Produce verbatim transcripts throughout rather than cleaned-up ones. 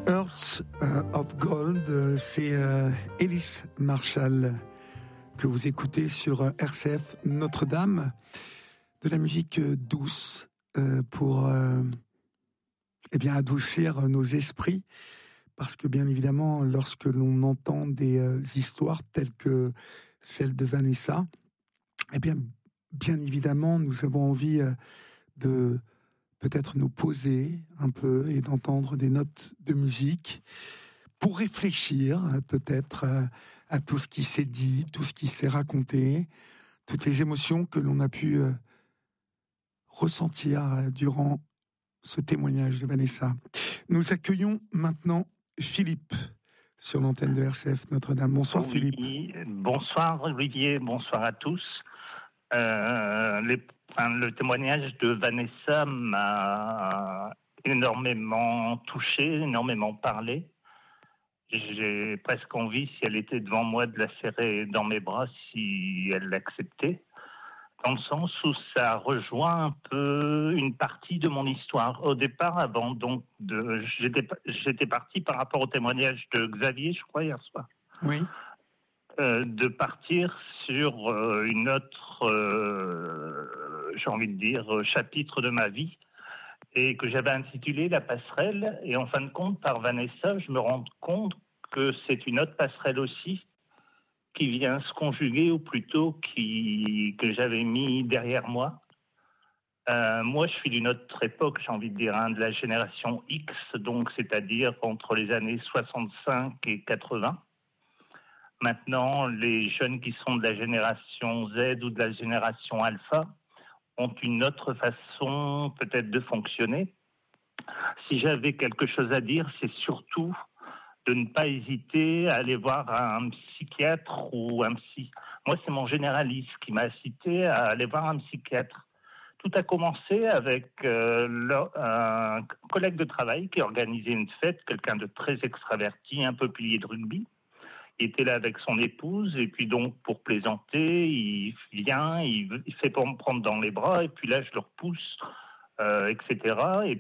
Hearts of Gold, c'est euh, Ellis Marshall que vous écoutez sur R C F Notre-Dame, de la musique douce euh, pour euh, eh bien adoucir nos esprits, parce que bien évidemment, lorsque l'on entend des euh, histoires telles que celle de Vanessa, eh bien bien évidemment, nous avons envie euh, de peut-être nous poser un peu et d'entendre des notes de musique pour réfléchir peut-être à tout ce qui s'est dit, tout ce qui s'est raconté, toutes les émotions que l'on a pu ressentir durant ce témoignage de Vanessa. Nous accueillons maintenant Philippe sur l'antenne de R C F Notre-Dame. Bonsoir oui, Philippe. Bonsoir Olivier, bonsoir à tous. Euh, les, enfin, le témoignage de Vanessa m'a énormément touché, énormément parlé. J'ai presque envie, si elle était devant moi, de la serrer dans mes bras si elle l'acceptait, dans le sens où ça rejoint un peu une partie de mon histoire. Au départ, avant, donc, de, j'étais, j'étais parti par rapport au témoignage de Xavier, je crois, hier soir. Oui. Euh, de partir sur euh, une autre, euh, j'ai envie de dire, chapitre de ma vie, et que j'avais intitulé La passerelle. Et en fin de compte, par Vanessa, je me rends compte que c'est une autre passerelle aussi qui vient se conjuguer, ou plutôt qui, que j'avais mis derrière moi. Euh, moi, je suis d'une autre époque, j'ai envie de dire, hein, de la génération X, donc c'est-à-dire entre les années soixante-cinq et quatre-vingts. Maintenant, les jeunes qui sont de la génération Z ou de la génération Alpha ont une autre façon peut-être de fonctionner. Si j'avais quelque chose à dire, c'est surtout de ne pas hésiter à aller voir un psychiatre ou un psy. Moi, c'est mon généraliste qui m'a incité à aller voir un psychiatre. Tout a commencé avec euh, le, un collègue de travail qui organisait une fête, quelqu'un de très extraverti, un peu pilier de rugby. Il était là avec son épouse, et puis donc, pour plaisanter, il vient, il, il fait pour me prendre dans les bras, et puis là, je le repousse, euh, et cetera. Et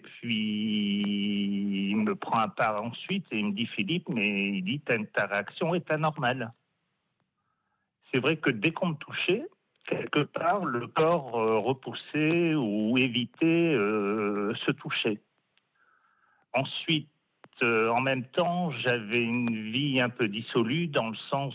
puis, il me prend à part ensuite, et il me dit, Philippe, mais il dit, ta, ta réaction est anormale. C'est vrai que dès qu'on me touchait, quelque part, le corps euh, repoussait ou évitait euh, se toucher. Ensuite, Euh, en même temps, j'avais une vie un peu dissolue dans le sens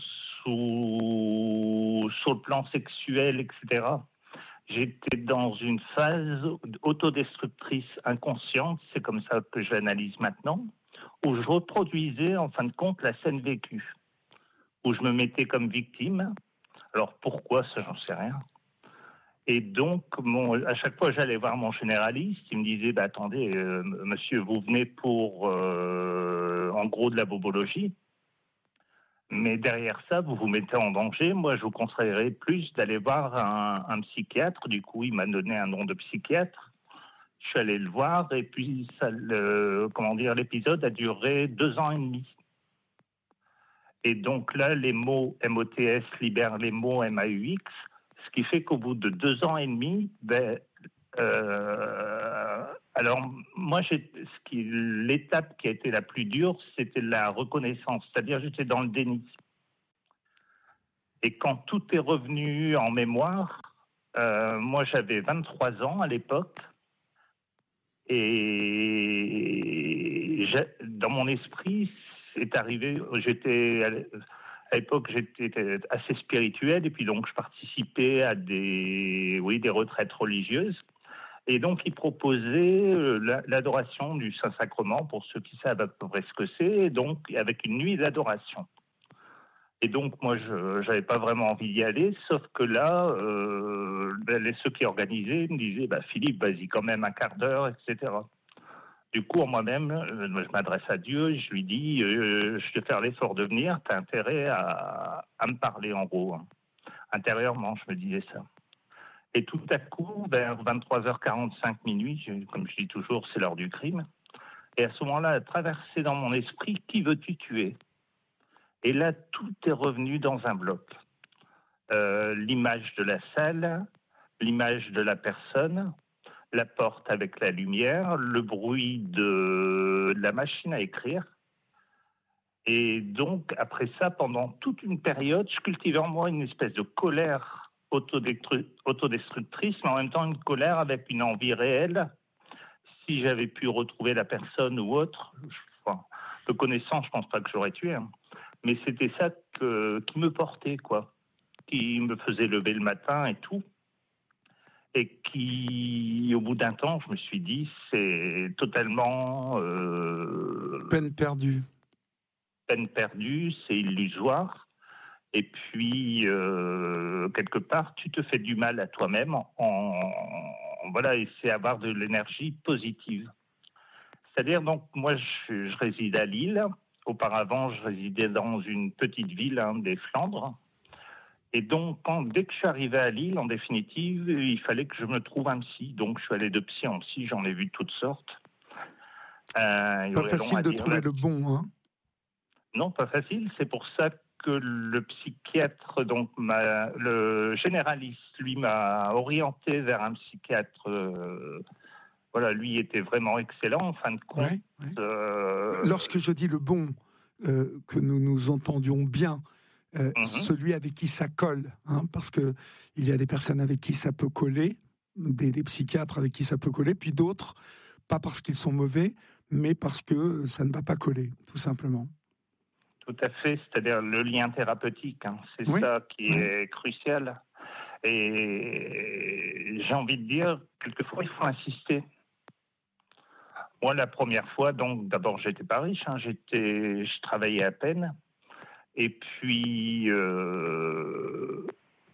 où, sur le plan sexuel, et cetera, j'étais dans une phase autodestructrice inconsciente, c'est comme ça que je l'analyse maintenant, où je reproduisais en fin de compte la scène vécue, où je me mettais comme victime. Alors pourquoi, ça j'en sais rien. Et donc, mon, à chaque fois, j'allais voir mon généraliste. Il me disait, bah, attendez, euh, monsieur, vous venez pour, euh, en gros, de la bobologie. Mais derrière ça, vous vous mettez en danger. Moi, je vous conseillerais plus d'aller voir un, un psychiatre. Du coup, il m'a donné un nom de psychiatre. Je suis allé le voir. Et puis, ça, le, comment dire, l'épisode a duré deux ans et demi. Et donc là, les mots M O T S libèrent les mots M A U X. Ce qui fait qu'au bout de deux ans et demi, ben, euh, alors moi, j'ai, ce qui, l'étape qui a été la plus dure, c'était la reconnaissance, c'est-à-dire j'étais dans le déni. Et quand tout est revenu en mémoire, euh, moi j'avais vingt-trois ans à l'époque, et dans mon esprit, c'est arrivé, j'étais... À l'époque, j'étais assez spirituel, et puis donc je participais à des, oui, des retraites religieuses. Et donc, ils proposaient l'adoration du Saint-Sacrement, pour ceux qui savent à peu près ce que c'est, et donc avec une nuit d'adoration. Et donc, moi, je n'avais pas vraiment envie d'y aller, sauf que là, euh, les, ceux qui organisaient me disaient, bah, Philippe, vas-y quand même un quart d'heure, et cetera. Du coup, en moi-même, je m'adresse à Dieu, je lui dis, euh, je vais faire l'effort de venir, tu as intérêt à, à me parler, en gros. Intérieurement, je me disais ça. Et tout à coup, vers vingt-trois heures quarante-cinq, minuit, je, comme je dis toujours, c'est l'heure du crime. Et à ce moment-là, a traversé dans mon esprit, qui veux-tu tuer ? Et là, tout est revenu dans un bloc. Euh, l'image de la salle, l'image de la personne, la porte avec la lumière, le bruit de la machine à écrire, Et donc, après ça, pendant toute une période, je cultivais en moi une espèce de colère autodestructrice, mais en même temps une colère avec une envie réelle. Si j'avais pu retrouver la personne ou autre, je, enfin, de connaissance, je pense pas que j'aurais tué. Hein. Mais c'était ça que, qui me portait, quoi. Qui me faisait lever le matin et tout. Et qui, au bout d'un temps, je me suis dit, c'est totalement... Euh, peine perdue. Peine perdue, c'est illusoire. Et puis, euh, quelque part, tu te fais du mal à toi-même. En, en, voilà, et c'est avoir de l'énergie positive. C'est-à-dire, donc, moi, je, je réside à Lille. Auparavant, je résidais dans une petite ville hein, des Flandres. Et donc, quand, dès que je suis arrivé à Lille, en définitive, il fallait que je me trouve un psy. Donc, je suis allé de psy en psy, j'en ai vu de toutes sortes. Euh, pas facile de dire, trouver là, le bon, hein. Non, pas facile. C'est pour ça que le psychiatre, donc ma, le généraliste, lui, m'a orienté vers un psychiatre. Euh, voilà, lui était vraiment excellent, en fin de compte. Ouais, ouais. Euh... Lorsque je dis le bon, euh, que nous nous entendions bien, Euh, mm-hmm. celui avec qui ça colle, hein, parce que il y a des personnes avec qui ça peut coller, des, des psychiatres avec qui ça peut coller, puis d'autres, pas parce qu'ils sont mauvais, mais parce que ça ne va pas coller, tout simplement. Tout à fait, c'est-à-dire le lien thérapeutique, hein, c'est oui. ça qui oui. est crucial. Et j'ai envie de dire, quelquefois, il faut insister. Moi, la première fois, donc, d'abord, j'étais pas riche, hein, j'étais, je travaillais à peine. Et puis, euh...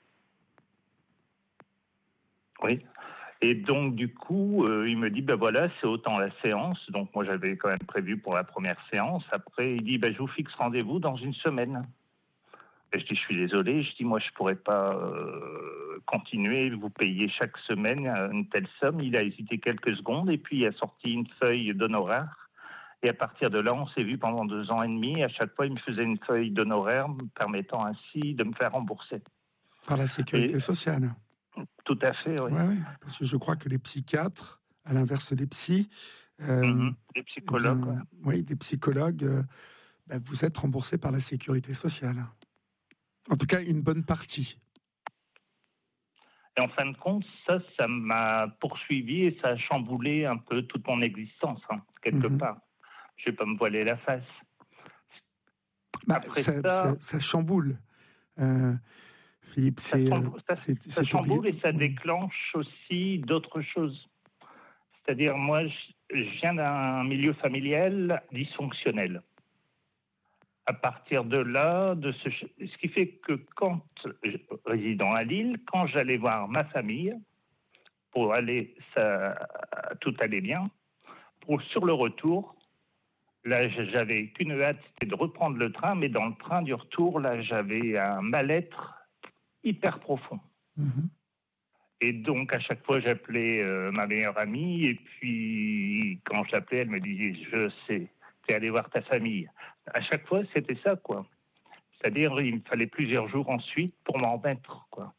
oui. Et donc, du coup, euh, il me dit, ben voilà, c'est autant la séance. Donc, moi, j'avais quand même prévu pour la première séance. Après, il dit, ben, je vous fixe rendez-vous dans une semaine. Et je dis, je suis désolé. Je dis, moi, je pourrais pas euh, continuer, vous payer chaque semaine une telle somme. Il a hésité quelques secondes et puis il a sorti une feuille d'honoraires. Et à partir de là, on s'est vu pendant deux ans et demi. À chaque fois, il me faisait une feuille d'honoraires, me permettant ainsi de me faire rembourser. Par la sécurité et... sociale. Tout à fait, oui. Ouais, oui. Parce que je crois que les psychiatres, à l'inverse des psys, euh, mmh, des psychologues, eh bien, ouais. oui, des psychologues, euh, ben, vous êtes remboursés par la sécurité sociale. En tout cas, une bonne partie. Et en fin de compte, ça, ça m'a poursuivi et ça a chamboulé un peu toute mon existence, hein, quelque mmh. part. Je ne vais pas me voiler la face. Bah, ça, ça... Ça, ça chamboule. Euh, Philippe, ça, c'est, chamboule, ça, c'est, ça c'est chamboule oublié. Et ça déclenche aussi d'autres choses. C'est-à-dire, moi, je, je viens d'un milieu familial dysfonctionnel. À partir de là, de ce, ce qui fait que quand, résidant à Lille, quand j'allais voir ma famille, pour aller, ça, tout allait bien. Pour, sur le retour, là, j'avais qu'une hâte, c'était de reprendre le train, mais dans le train du retour, là, j'avais un mal-être hyper profond. Mmh. Et donc, à chaque fois, j'appelais euh, ma meilleure amie, et puis, quand je l'appelais, elle me disait, je sais, t'es allé voir ta famille. À chaque fois, c'était ça, quoi. C'est-à-dire, il me fallait plusieurs jours ensuite pour m'en remettre, quoi.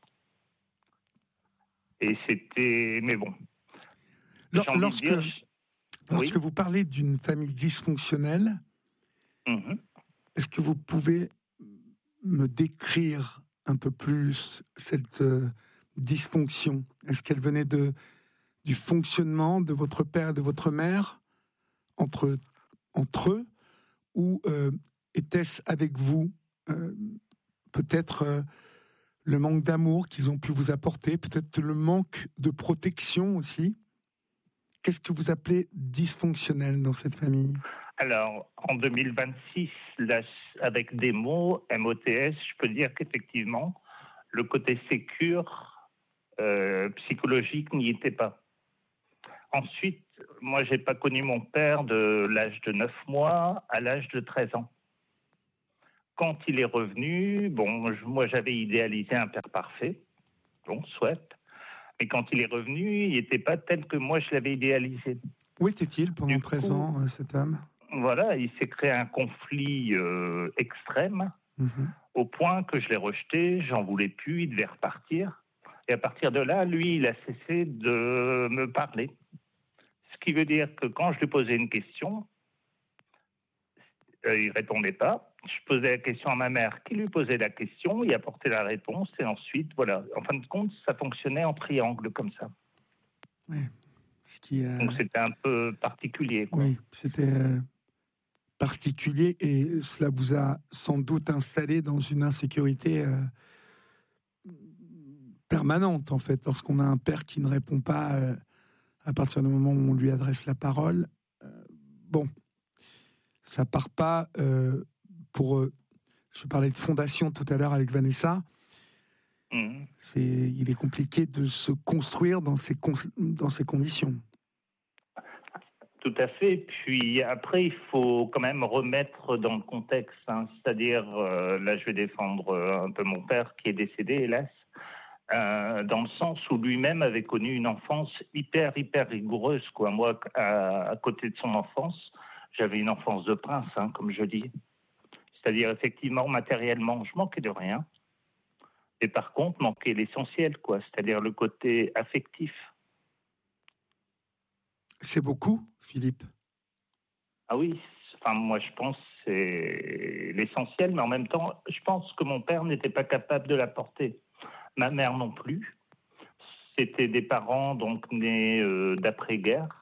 Et c'était... Mais bon. Lors, lorsque dire, je... lorsque oui. vous parlez d'une famille dysfonctionnelle, mmh. est-ce que vous pouvez me décrire un peu plus cette euh, dysfonction? Est-ce qu'elle venait de, du fonctionnement de votre père et de votre mère entre, entre eux, ou euh, était-ce avec vous euh, peut-être euh, le manque d'amour qu'ils ont pu vous apporter, peut-être le manque de protection aussi? Qu'est-ce que vous appelez dysfonctionnel dans cette famille? Alors, en deux mille vingt-six, là, avec des mots, M O T S, je peux dire qu'effectivement, le côté sécure, euh, psychologique n'y était pas. Ensuite, moi, je n'ai pas connu mon père de l'âge de neuf mois à l'âge de treize ans. Quand il est revenu, bon, moi, j'avais idéalisé un père parfait, bon, soit. Mais quand il est revenu, il n'était pas tel que moi, je l'avais idéalisé. Où était-il pendant du treize coup, ans, cet homme? Voilà, il s'est créé un conflit euh, extrême, mmh. au point que je l'ai rejeté, j'en voulais plus, il devait repartir. Et à partir de là, lui, il a cessé de me parler. Ce qui veut dire que quand je lui posais une question, Euh, il répondait pas. Je posais la question à ma mère, qui lui posait la question, il apportait la réponse, et ensuite, voilà. En fin de compte, ça fonctionnait en triangle, comme ça. Ouais. Ce qui, euh... Donc, c'était un peu particulier, quoi. Oui, c'était euh, particulier, et cela vous a sans doute installé dans une insécurité euh, permanente, en fait, lorsqu'on a un père qui ne répond pas euh, à partir du moment où on lui adresse la parole. Euh, bon, ça part pas euh, pour... Euh, je parlais de fondation tout à l'heure avec Vanessa. Mmh. C'est, il est compliqué de se construire dans ces, con, dans ces conditions. Tout à fait. Puis après, il faut quand même remettre dans le contexte. Hein. C'est-à-dire, euh, là, je vais défendre un peu mon père qui est décédé, hélas, euh, dans le sens où lui-même avait connu une enfance hyper, hyper rigoureuse. Quoi. Moi, à, à côté de son enfance, j'avais une enfance de prince, hein, comme je dis. C'est-à-dire, effectivement, matériellement, je manquais de rien. Et par contre, manquait l'essentiel, quoi. C'est-à-dire le côté affectif. C'est beaucoup, Philippe? Ah oui, enfin, moi je pense que c'est l'essentiel, mais en même temps, je pense que mon père n'était pas capable de l'apporter. Ma mère non plus. C'était des parents donc nés euh, d'après-guerre.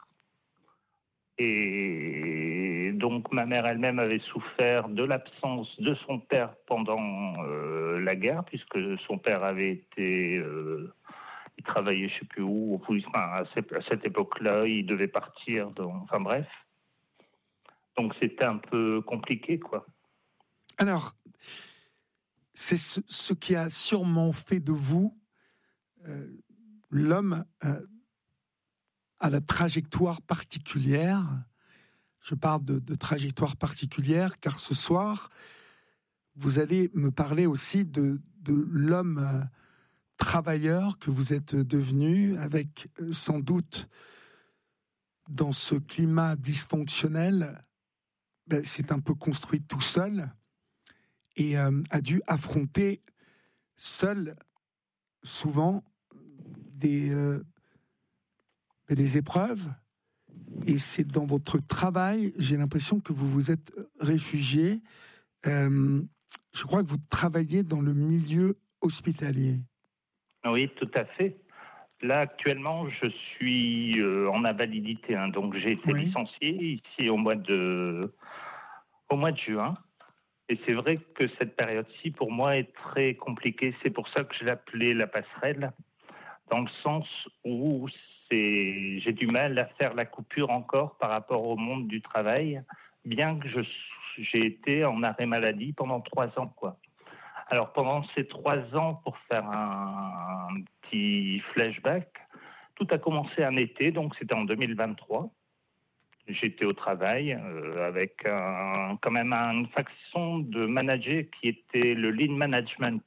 Et donc ma mère elle-même avait souffert de l'absence de son père pendant euh, la guerre, puisque son père avait été... Euh, il travaillait je ne sais plus où, enfin, à cette, à cette époque-là, il devait partir, dans, enfin bref. Donc c'était un peu compliqué, quoi. Alors, c'est ce, ce qui a sûrement fait de vous euh, l'homme euh, à la trajectoire particulière. Je parle de, de trajectoire particulière, car ce soir, vous allez me parler aussi de, de l'homme euh, travailleur que vous êtes devenu, avec euh, sans doute, dans ce climat dysfonctionnel, ben, c'est un peu construit tout seul, et euh, a dû affronter seul, souvent, des, euh, des épreuves. Et c'est dans votre travail, j'ai l'impression que vous vous êtes réfugié. Euh, je crois que vous travaillez dans le milieu hospitalier. Oui, tout à fait. Là, actuellement, je suis euh, en invalidité. Hein, donc, j'ai été oui. licencié ici au mois de, au mois de juin. Et c'est vrai que cette période-ci, pour moi, est très compliquée. C'est pour ça que je l'appelais la passerelle, dans le sens où c'est, j'ai du mal à faire la coupure encore par rapport au monde du travail, bien que je, j'ai été en arrêt maladie pendant trois ans, quoi. Alors, pendant ces trois ans, pour faire un, un petit flashback, tout a commencé un été, donc c'était en deux mille vingt-trois. J'étais au travail euh, avec un, quand même une façon de manager qui était le lean management,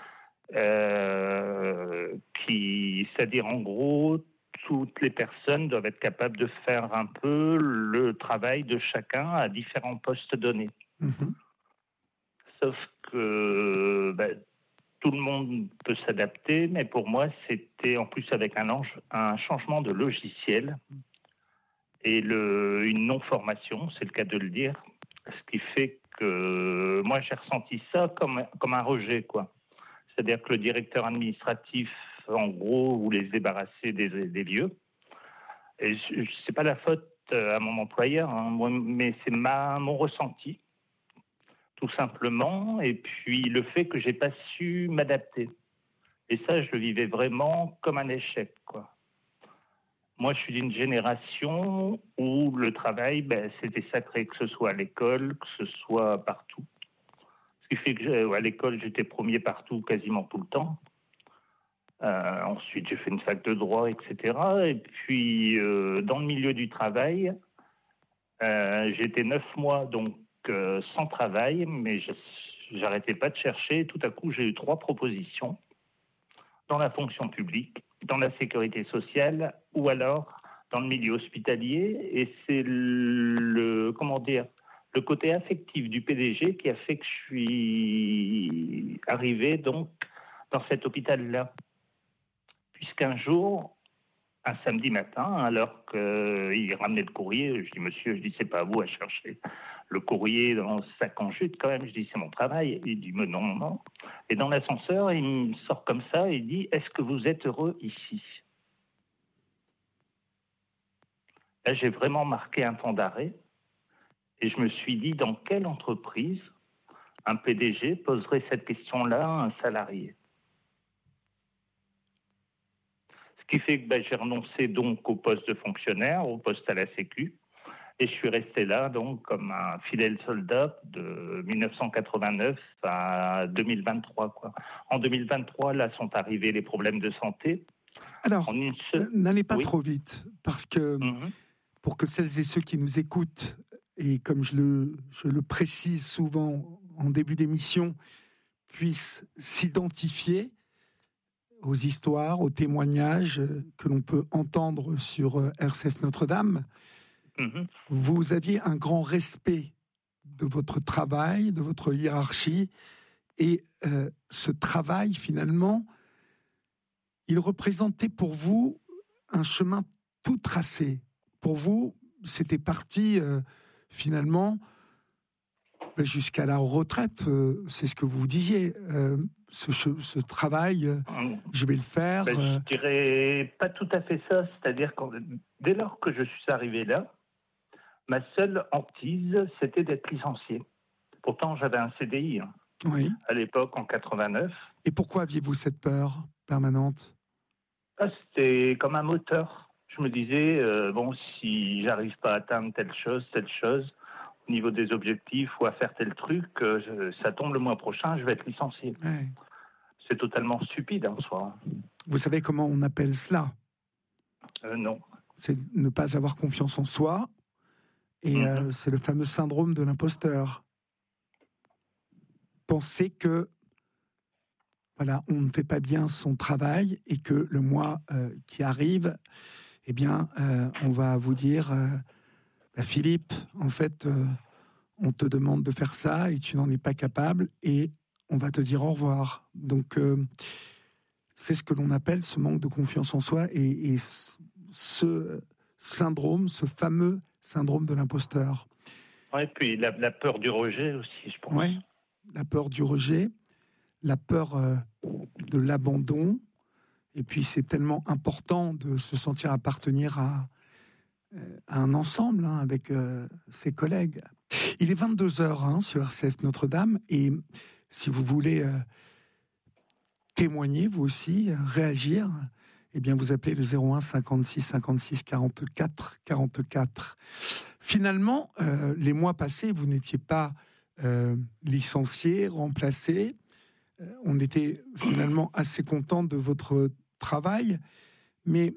euh, qui, c'est-à-dire en gros, toutes les personnes doivent être capables de faire un peu le travail de chacun à différents postes donnés. Mmh. Sauf que ben, tout le monde peut s'adapter, mais pour moi, c'était en plus avec un, un changement de logiciel et le, une non-formation, c'est le cas de le dire, ce qui fait que moi, j'ai ressenti ça comme, comme un rejet, quoi. C'est-à-dire que le directeur administratif, en gros, voulait se débarrasser des, des vieux. Et ce n'est pas la faute à mon employeur, hein, mais c'est ma, mon ressenti, tout simplement. Et puis le fait que je n'ai pas su m'adapter. Et ça, je le vivais vraiment comme un échec, quoi. Moi, je suis d'une génération où le travail, ben, c'était sacré, que ce soit à l'école, que ce soit partout. Ce qui fait qu'à l'école, j'étais premier partout, quasiment tout le temps. Euh, ensuite, j'ai fait une fac de droit, et cetera. Et puis, euh, dans le milieu du travail, euh, j'étais neuf mois donc euh, sans travail, mais je n'arrêtais pas de chercher. Tout à coup, j'ai eu trois propositions dans la fonction publique, dans la sécurité sociale ou alors dans le milieu hospitalier. Et c'est le, comment dire, le côté affectif du P D G qui a fait que je suis arrivé donc dans cet hôpital-là. Puisqu'un jour, un samedi matin, alors qu'il ramenait le courrier. Je dis, monsieur, je dis, c'est pas à vous à chercher le courrier dans le sac en jute quand même. Je dis, c'est mon travail. Il dit, mais non, non. Et dans l'ascenseur, il me sort comme ça et il dit, est-ce que vous êtes heureux ici? Là, j'ai vraiment marqué un temps d'arrêt et je me suis dit, dans quelle entreprise un P D G poserait cette question-là à un salarié? Ce qui fait que ben, j'ai renoncé donc au poste de fonctionnaire, au poste à la Sécu, et je suis resté là donc comme un fidèle soldat de dix-neuf cent quatre-vingt-neuf à deux mille vingt-trois. Quoi. En deux mille vingt-trois, là sont arrivés les problèmes de santé. Alors, en une seule... n'allez pas oui. trop vite, parce que mm-hmm. pour que celles et ceux qui nous écoutent, et comme je le, je le précise souvent en début d'émission, puissent s'identifier aux histoires, aux témoignages que l'on peut entendre sur R C F Notre-Dame. Mmh. Vous aviez un grand respect de votre travail, de votre hiérarchie, et euh, ce travail, finalement, il représentait pour vous un chemin tout tracé. Pour vous, c'était parti, euh, finalement, jusqu'à la retraite, euh, c'est ce que vous disiez. Euh, ce, ce travail, euh, je vais le faire. Ben, euh... Je dirais pas tout à fait ça. C'est-à-dire que dès lors que je suis arrivé là, ma seule hantise, c'était d'être licencié. Pourtant, j'avais un C D I hein, oui. à l'époque, en quatre-vingt-neuf. Et pourquoi aviez-vous cette peur permanente? ah, C'était comme un moteur. Je me disais, euh, bon, si j'arrive pas à atteindre telle chose, telle chose, au niveau des objectifs ou à faire tel truc, euh, je, ça tombe le mois prochain, je vais être licencié. Ouais. C'est totalement stupide en soi. Vous savez comment on appelle cela? euh, Non. C'est ne pas avoir confiance en soi. Et mm-hmm. euh, c'est le fameux syndrome de l'imposteur. Penser que voilà, on ne fait pas bien son travail et que le mois euh, qui arrive, eh bien, euh, on va vous dire, euh, bah, Philippe, en fait, euh, on te demande de faire ça et tu n'en es pas capable et on va te dire au revoir. Donc, euh, c'est ce que l'on appelle ce manque de confiance en soi et, et ce syndrome, ce fameux syndrome de l'imposteur. Oui, puis la, la peur du rejet aussi, je pense. Oui, la peur du rejet, la peur euh, de l'abandon. Et puis, c'est tellement important de se sentir appartenir à, euh, à un ensemble hein, avec euh, ses collègues. Il est vingt-deux heures hein, sur R C F Notre-Dame. Et si vous voulez euh, témoigner, vous aussi, euh, réagir, eh bien, vous appelez le zéro un cinquante-six cinquante-six quarante-quatre quarante-quatre. Finalement, euh, les mois passés, vous n'étiez pas euh, licencié, remplacé. Euh, on était finalement assez content de votre travail, mais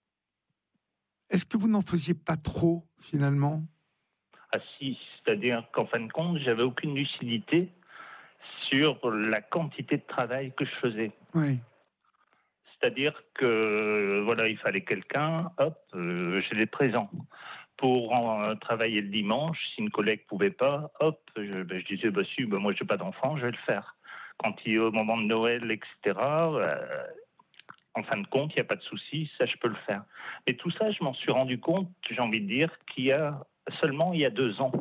est-ce que vous n'en faisiez pas trop, finalement? Ah si, c'est-à-dire qu'en fin de compte, j'avais aucune lucidité sur la quantité de travail que je faisais. Oui. C'est-à-dire que, voilà, il fallait quelqu'un, hop, euh, je l'ai présent. Pour en, travailler le dimanche, si une collègue ne pouvait pas, hop, je, ben, je disais, bah, si, ben, moi, je n'ai pas d'enfant, je vais le faire. Quand il est au moment de Noël, et cetera, euh, en fin de compte, il n'y a pas de souci, ça, je peux le faire. Et tout ça, je m'en suis rendu compte, j'ai envie de dire, qu'il y a seulement il y a deux ans.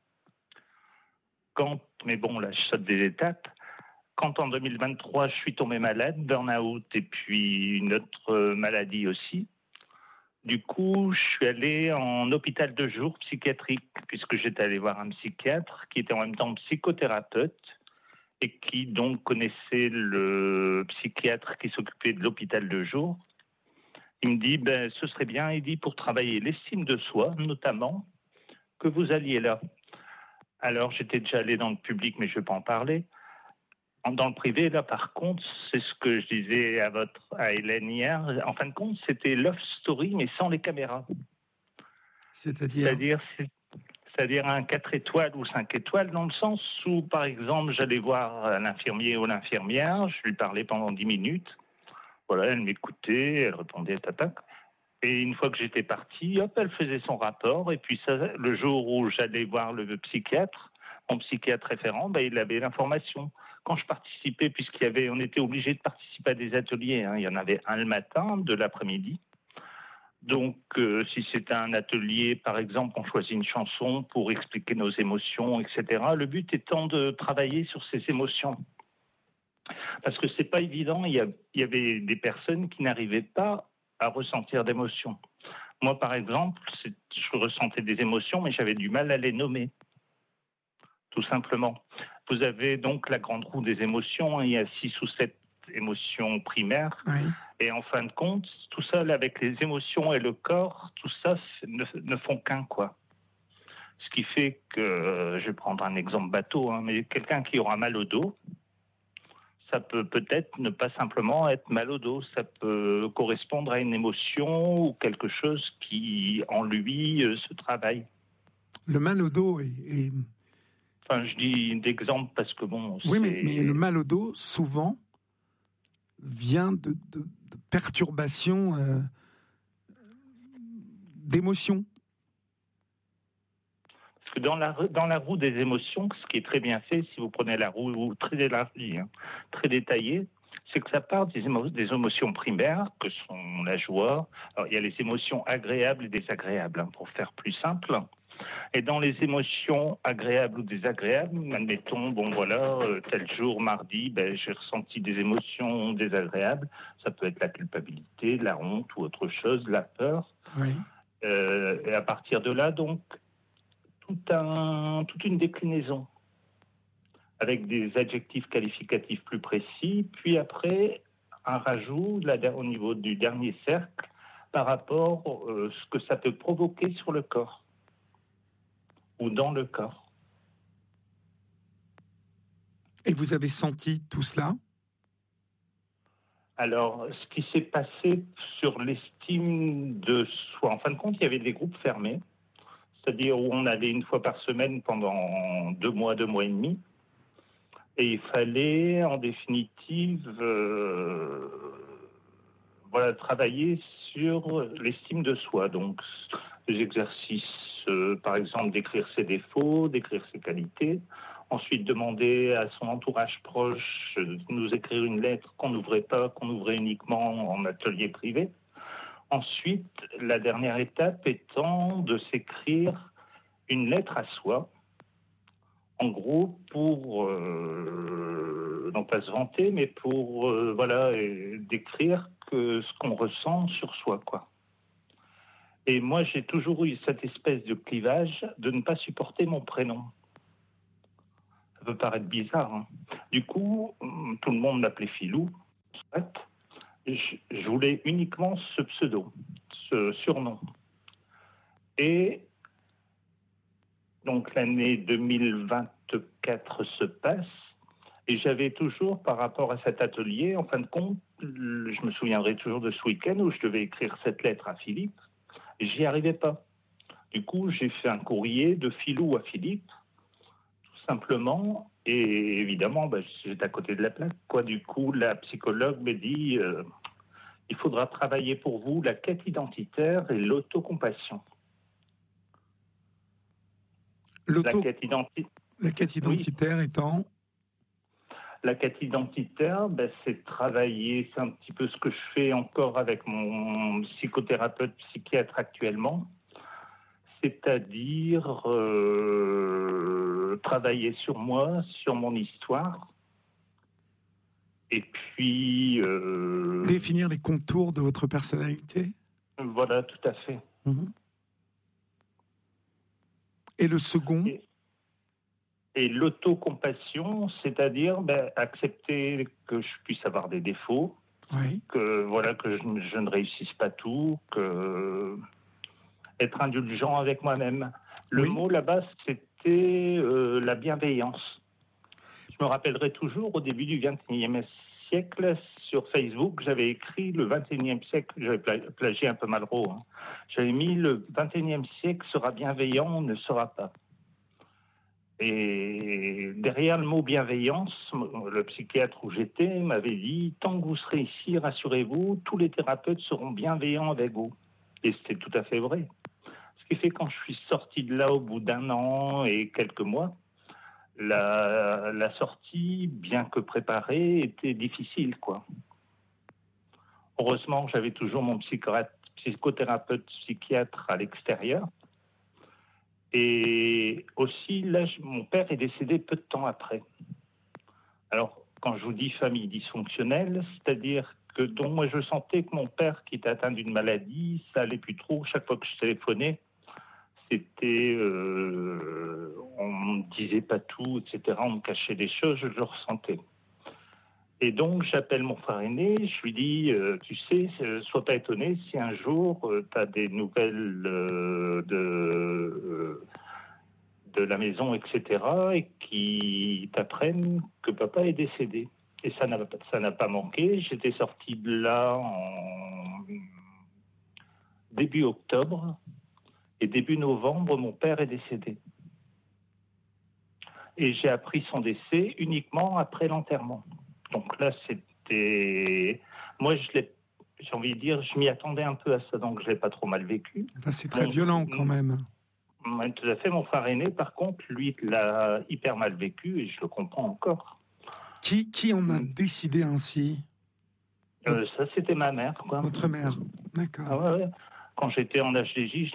Quand, mais bon, là, je saute des étapes. Quand en deux mille vingt-trois, je suis tombé malade, burn-out et puis une autre maladie aussi, du coup, je suis allé en hôpital de jour psychiatrique, puisque j'étais allé voir un psychiatre qui était en même temps psychothérapeute et qui donc connaissait le psychiatre qui s'occupait de l'hôpital de jour. Il me dit, ben, ce serait bien, il dit, pour travailler l'estime de soi, notamment, que vous alliez là. Alors, j'étais déjà allé dans le public, mais je ne vais pas en parler. Dans le privé, là, par contre, c'est ce que je disais à, votre, à Hélène hier. En fin de compte, c'était Love Story, mais sans les caméras. C'est-à-dire C'est-à-dire, c'est, c'est-à-dire un quatre étoiles ou cinq étoiles, dans le sens où, par exemple, j'allais voir l'infirmier ou l'infirmière, je lui parlais pendant dix minutes. Voilà, elle m'écoutait, elle répondait à tapac. Et une fois que j'étais parti, hop, elle faisait son rapport. Et puis, ça, le jour où j'allais voir le psychiatre, mon psychiatre référent, ben, il avait l'information. Quand je participais, puisqu'il y avait, on était obligé de participer à des ateliers, hein, il y en avait un le matin, deux l'après-midi. Donc, euh, si c'est un atelier, par exemple, on choisit une chanson pour expliquer nos émotions, et cetera. Le but étant de travailler sur ces émotions. Parce que c'est pas évident, il y, a, il y avait des personnes qui n'arrivaient pas à ressentir d'émotions. Moi, par exemple, je ressentais des émotions, mais j'avais du mal à les nommer, tout simplement. Vous avez donc la grande roue des émotions, hein, il y a six ou sept émotions primaires, oui. Et en fin de compte, tout ça, avec les émotions et le corps, tout ça ne, ne font qu'un, quoi. Ce qui fait que, je vais prendre un exemple bateau, hein, mais quelqu'un qui aura mal au dos, ça peut peut-être ne pas simplement être mal au dos, ça peut correspondre à une émotion ou quelque chose qui, en lui, euh, se travaille. Le mal au dos est... est... Enfin, je dis d'exemple parce que bon... Oui, c'est... mais, mais le mal au dos, souvent, vient de, de, de perturbations euh, d'émotions. Parce que dans la, dans la roue des émotions, ce qui est très bien fait, si vous prenez la roue très élargie, hein, très détaillée, c'est que ça part des, émo- des émotions primaires, que sont la joie. Alors, il y a les émotions agréables et désagréables, hein, pour faire plus simple. Et dans les émotions agréables ou désagréables, admettons, bon voilà, euh, tel jour, mardi, ben, j'ai ressenti des émotions désagréables. Ça peut être la culpabilité, la honte ou autre chose, la peur. Oui. Euh, et à partir de là, donc, tout un, toute une déclinaison avec des adjectifs qualificatifs plus précis, puis après un rajout là, au niveau du dernier cercle par rapport à euh, ce que ça peut provoquer sur le corps ou dans le corps. Et vous avez senti tout cela ? Alors, ce qui s'est passé sur l'estime de soi, en fin de compte, il y avait des groupes fermés, c'est-à-dire où on allait une fois par semaine pendant deux mois, deux mois et demi, et il fallait, en définitive, euh, voilà, travailler sur l'estime de soi. Donc, des exercices, euh, par exemple, d'écrire ses défauts, d'écrire ses qualités. Ensuite, demander à son entourage proche de nous écrire une lettre qu'on n'ouvrait pas, qu'on ouvrait uniquement en atelier privé. Ensuite, la dernière étape étant de s'écrire une lettre à soi, en gros, pour, euh, non pas se vanter, mais pour, euh, voilà, décrire que ce qu'on ressent sur soi, quoi. Et moi, j'ai toujours eu cette espèce de clivage de ne pas supporter mon prénom. Ça peut paraître bizarre, hein. Du coup, tout le monde m'appelait Philou. Je, je voulais uniquement ce pseudo, ce surnom. Et donc, l'année deux mille vingt-quatre se passe. Et j'avais toujours, par rapport à cet atelier, en fin de compte, je me souviendrai toujours de ce week-end où je devais écrire cette lettre à Philippe, et j'y arrivais pas. Du coup, j'ai fait un courrier de Philou à Philippe, tout simplement, et évidemment, ben, j'étais à côté de la plaque, quoi. Du coup, la psychologue me dit, euh, il faudra travailler pour vous la quête identitaire et l'autocompassion. L'auto... La quête, identi... la quête identitaire oui. étant... La quête identitaire, ben, c'est travailler, c'est un petit peu ce que je fais encore avec mon psychothérapeute psychiatre actuellement, c'est-à-dire euh, travailler sur moi, sur mon histoire, et puis... Euh, définir les contours de votre personnalité. Voilà, tout à fait. Mmh. Et le second et, Et l'autocompassion, c'est-à-dire ben, accepter que je puisse avoir des défauts, oui. que, voilà, que je, je ne réussisse pas tout, que être indulgent avec moi-même. Le oui. mot là-bas, c'était euh, la bienveillance. Je me rappellerai toujours, au début du vingt et unième siècle, sur Facebook, j'avais écrit le vingt et unième siècle, j'avais plagié un peu Malraux, hein. J'avais mis le vingt et unième siècle sera bienveillant ou ne sera pas. Et derrière le mot bienveillance, le psychiatre où j'étais m'avait dit « Tant que vous serez ici, rassurez-vous, tous les thérapeutes seront bienveillants avec vous. » Et c'était tout à fait vrai. Ce qui fait que quand je suis sorti de là au bout d'un an et quelques mois, la, la sortie, bien que préparée, était difficile, quoi. Heureusement, j'avais toujours mon psychiatre, psychothérapeute psychiatre à l'extérieur. Et aussi, là, je, mon père est décédé peu de temps après. Alors, quand je vous dis famille dysfonctionnelle, c'est-à-dire que donc moi je sentais que mon père qui était atteint d'une maladie, ça allait plus trop. Chaque fois que je téléphonais, c'était, euh, on me disait pas tout, et cetera. On me cachait des choses, je le ressentais. Et donc j'appelle mon frère aîné, je lui dis, euh, tu sais, sois pas étonné si un jour euh, tu as des nouvelles euh, de euh, de la maison, et cetera, et qui t'apprennent que papa est décédé. Et ça n'a, ça n'a pas manqué. J'étais sorti de là en début octobre, et début novembre, mon père est décédé. Et j'ai appris son décès uniquement après l'enterrement. Donc là, c'était... Moi, je l'ai... j'ai envie de dire, je m'y attendais un peu à ça, donc je ne l'ai pas trop mal vécu. Enfin, c'est très mon... violent quand même. Tout à fait. Mon frère aîné, par contre, lui, l'a hyper mal vécu et je le comprends encore. Qui, qui en a décidé ainsi ? euh, Ça, c'était ma mère, quoi. Votre mère, d'accord. Ah ouais, ouais. Quand j'étais en H D J,